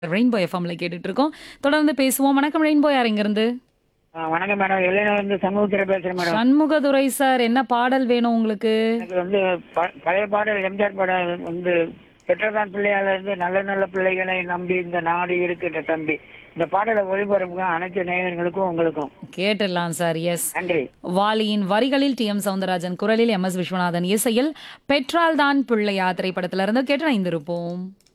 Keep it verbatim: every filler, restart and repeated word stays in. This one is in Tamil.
ரெயின்போ எஃப்எம்ல கேட்டுட்டு இருக்கோம். தொடர்ந்து பேசுவோம். வணக்கம் ரெயின்போ யார் இங்கிருந்து? ஆ வணக்கம் மேடம். எல்லையில வந்து சமூகத்தில் பேசுறேன் மேடம். சண்முகதுரை சார் என்ன பாடல் வேணும் உங்களுக்கு? எனக்கு வந்து ப- பழைய பாடல் எம்ஜிஆர் பாடல் வந்து பெற்றதான் பிள்ளையால இருந்து நல்ல நல்ல பிள்ளைகளை நம்பி இந்த நாடு இருக்கின்ற தம்பி. இந்த பாடலை ஒளிபரப்புங்க அனைத்து நேயர்களுக்கும் உங்களுக்கும். கேட்டுடலாம் சார். எஸ். நன்றி. வாலியின் வரிகளில் டி எம் சௌந்தரராஜன் குரலில் எம் எஸ் விஸ்வநாதன் இசையில் பெற்றால் தான் பிள்ளையா திரைப்படத்திலிருந்து கேட்டு இணைந்திருப்போம்.